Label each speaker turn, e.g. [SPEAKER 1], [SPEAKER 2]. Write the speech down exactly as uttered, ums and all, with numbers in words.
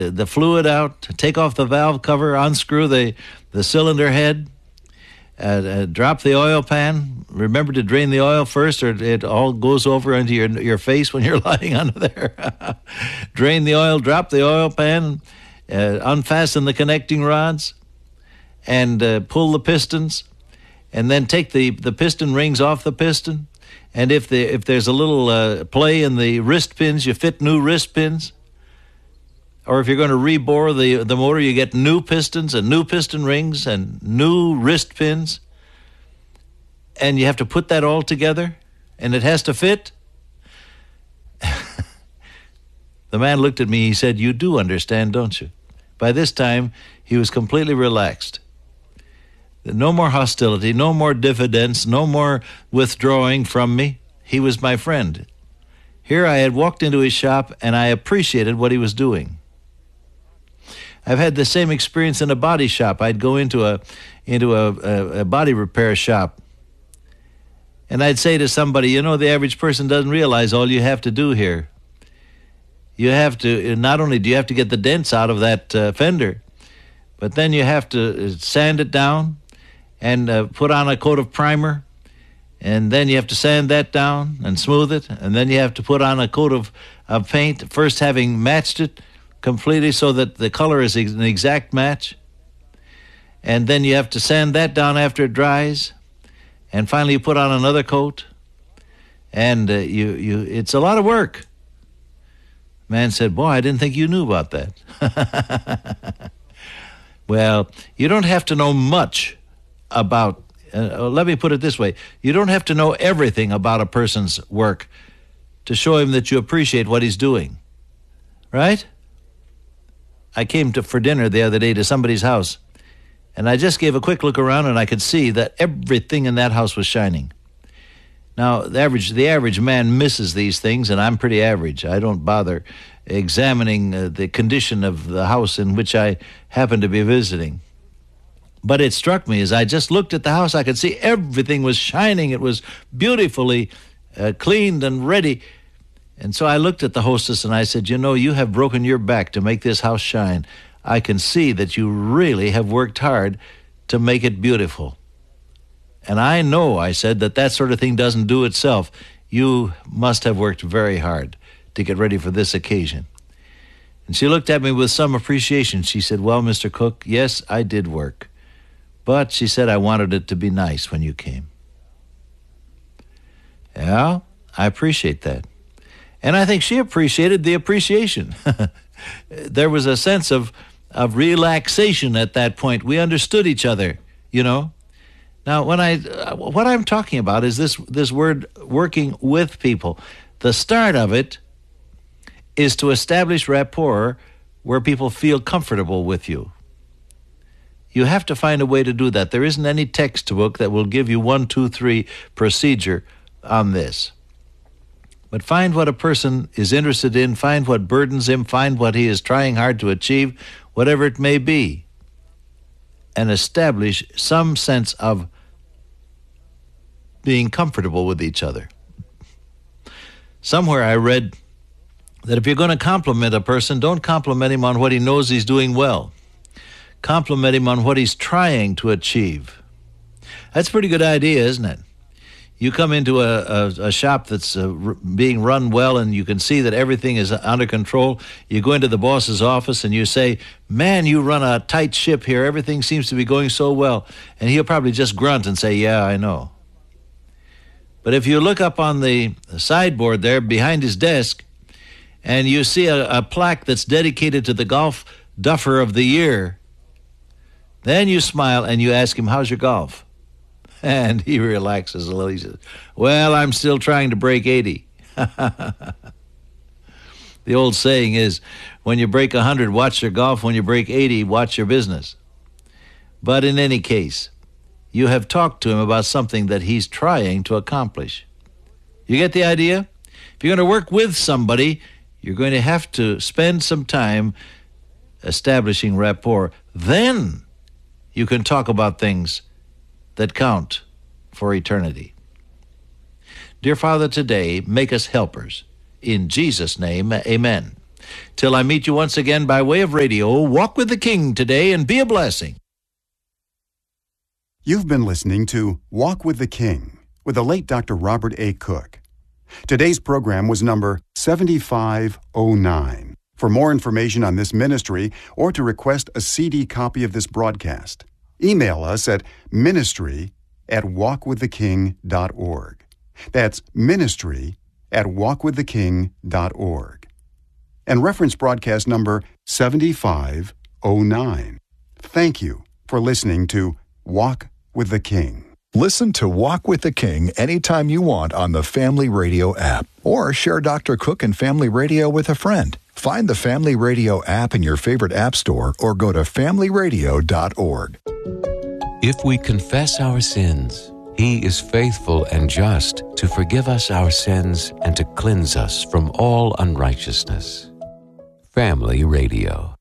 [SPEAKER 1] the fluid out, take off the valve cover, unscrew the, the cylinder head, uh, uh, drop the oil pan. Remember to drain the oil first, or it all goes over into your your face when you're lying under there. Drain the oil, drop the oil pan, uh, unfasten the connecting rods, and uh, pull the pistons, and then take the, the piston rings off the piston. And if the if there's a little uh, play in the wrist pins, you fit new wrist pins. Or if you're going to rebore the, the motor, you get new pistons and new piston rings and new wrist pins. And you have to put that all together, and it has to fit. The man looked at me, he said, "You do understand, don't you?" By this time, he was completely relaxed. No more hostility, no more diffidence, no more withdrawing from me. He was my friend. Here I had walked into his shop, and I appreciated what he was doing. I've had the same experience in a body shop. I'd go into a into a, a, a body repair shop, and I'd say to somebody, you know, the average person doesn't realize all you have to do here. You have to, not only do you have to get the dents out of that uh, fender, but then you have to sand it down and uh, put on a coat of primer, and then you have to sand that down and smooth it, and then you have to put on a coat of, of paint, first having matched it completely so that the color is an exact match. And then you have to sand that down after it dries. And finally you put on another coat. And uh, you, you, it's a lot of work. Man said, "Boy, I didn't think you knew about that." Well, you don't have to know much about, uh, let me put it this way. You don't have to know everything about a person's work to show him that you appreciate what he's doing. Right? I came to for dinner the other day to somebody's house, and I just gave a quick look around, and I could see that everything in that house was shining. Now, the average the average man misses these things, and I'm pretty average. I don't bother examining uh, the condition of the house in which I happen to be visiting. But it struck me as I just looked at the house, I could see everything was shining. It was beautifully uh, cleaned and ready. And so I looked at the hostess and I said, "You know, you have broken your back to make this house shine. I can see that you really have worked hard to make it beautiful. And I know," I said, "that that sort of thing doesn't do itself. You must have worked very hard to get ready for this occasion." And she looked at me with some appreciation. She said, "Well, Mister Cook, yes, I did work. But," she said, "I wanted it to be nice when you came." Yeah, I appreciate that. And I think she appreciated the appreciation. There was a sense of, of relaxation at that point. We understood each other, you know. Now, when I, uh, what I'm talking about is this, this word working with people. The start of it is to establish rapport where people feel comfortable with you. You have to find a way to do that. There isn't any textbook that will give you one, two, three procedure on this. But find what a person is interested in, find what burdens him, find what he is trying hard to achieve, whatever it may be, and establish some sense of being comfortable with each other. Somewhere I read that if you're going to compliment a person, don't compliment him on what he knows he's doing well. Compliment him on what he's trying to achieve. That's a pretty good idea, isn't it? You come into a, a, a shop that's uh, r- being run well, and you can see that everything is under control. You go into the boss's office and you say, "Man, you run a tight ship here. Everything seems to be going so well." And he'll probably just grunt and say, "Yeah, I know." But if you look up on the sideboard there behind his desk and you see a, a plaque that's dedicated to the Golf Duffer of the Year, then you smile and you ask him, "How's your golf?" And he relaxes a little. He says, "Well, I'm still trying to break eighty." The old saying is, when you break one hundred, watch your golf. When you break eighty, watch your business. But in any case, you have talked to him about something that he's trying to accomplish. You get the idea? If you're going to work with somebody, you're going to have to spend some time establishing rapport. Then you can talk about things that count for eternity. Dear Father, today, make us helpers. In Jesus' name, amen. Till I meet you once again by way of radio, walk with the King today and be a blessing.
[SPEAKER 2] You've been listening to Walk with the King with the late Doctor Robert A. Cook. Today's program was number seventy-five oh nine. For more information on this ministry or to request a C D copy of this broadcast, email us at ministry at walk with the king dot org. That's ministry at walk with the king dot org. And reference broadcast number seventy-five oh nine. Thank you for listening to Walk with the King.
[SPEAKER 3] Listen to Walk with the King anytime you want on the Family Radio app, or share Doctor Cook and Family Radio with a friend. Find the Family Radio app in your favorite app store or go to family radio dot org.
[SPEAKER 4] If we confess our sins, He is faithful and just to forgive us our sins and to cleanse us from all unrighteousness. Family Radio.